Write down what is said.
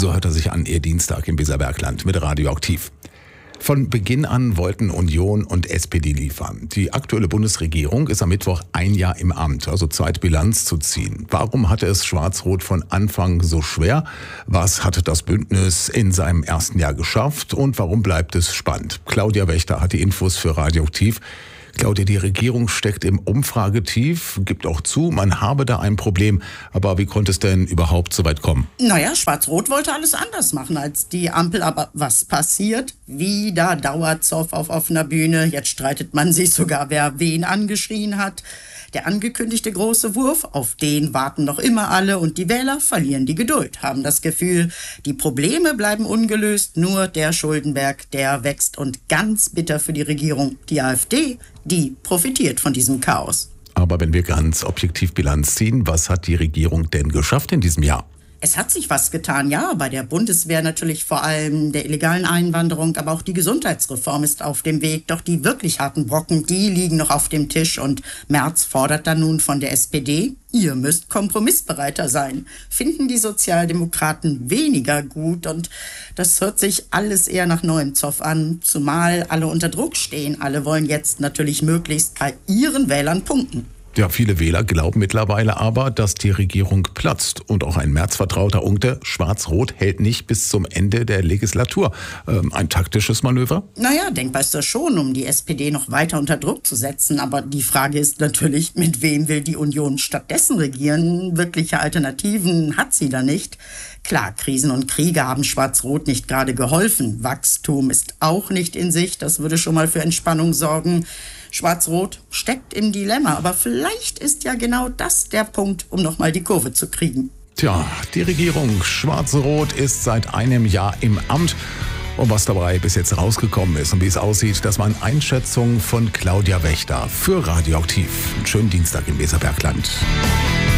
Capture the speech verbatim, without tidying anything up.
So hört er sich an, Ihr Dienstag im Weserbergland mit Radioaktiv. Von Beginn an wollten Union und S P D liefern. Die aktuelle Bundesregierung ist am Mittwoch ein Jahr im Amt, also Zeit Bilanz zu ziehen. Warum hatte es Schwarz-Rot von Anfang so schwer? Was hatte das Bündnis in seinem ersten Jahr geschafft? Und warum bleibt es spannend? Claudia Wächter hat die Infos für Radioaktiv. Claudia, die Regierung steckt im Umfragetief, gibt auch zu, man habe da ein Problem. Aber wie konnte es denn überhaupt so weit kommen? Naja, Schwarz-Rot wollte alles anders machen als die Ampel. Aber was passiert? Wieder Dauerzoff auf offener Bühne. Jetzt streitet man sich sogar, wer wen angeschrien hat. Der angekündigte große Wurf, auf den warten noch immer alle. Und die Wähler verlieren die Geduld, haben das Gefühl, die Probleme bleiben ungelöst. Nur der Schuldenberg, der wächst. Und ganz bitter für die Regierung, die AfD, die profitiert von diesem Chaos. Aber wenn wir ganz objektiv Bilanz ziehen, was hat die Regierung denn geschafft in diesem Jahr? Es hat sich was getan, ja, bei der Bundeswehr natürlich vor allem der illegalen Einwanderung, aber auch die Gesundheitsreform ist auf dem Weg. Doch die wirklich harten Brocken, die liegen noch auf dem Tisch und Merz fordert dann nun von der S P D, ihr müsst kompromissbereiter sein. Finden die Sozialdemokraten weniger gut und das hört sich alles eher nach neuem Zoff an, zumal alle unter Druck stehen. Alle wollen jetzt natürlich möglichst bei ihren Wählern punkten. Ja, viele Wähler glauben mittlerweile aber, dass die Regierung platzt. Und auch ein Merz-Vertrauter Unkte, Schwarz-Rot hält nicht bis zum Ende der Legislatur. Ähm, ein taktisches Manöver? Naja, denkbar ist das schon, um die S P D noch weiter unter Druck zu setzen. Aber die Frage ist natürlich, mit wem will die Union stattdessen regieren? Wirkliche Alternativen hat sie da nicht. Klar, Krisen und Kriege haben Schwarz-Rot nicht gerade geholfen. Wachstum ist auch nicht in Sicht. Das würde schon mal für Entspannung sorgen. Schwarz-Rot steckt im Dilemma, aber vielleicht ist ja genau das der Punkt, um nochmal die Kurve zu kriegen. Tja, die Regierung Schwarz-Rot ist seit einem Jahr im Amt. Und was dabei bis jetzt rausgekommen ist und wie es aussieht, das waren Einschätzungen von Claudia Wächter für Radioaktiv. Einen schönen Dienstag im Weserbergland.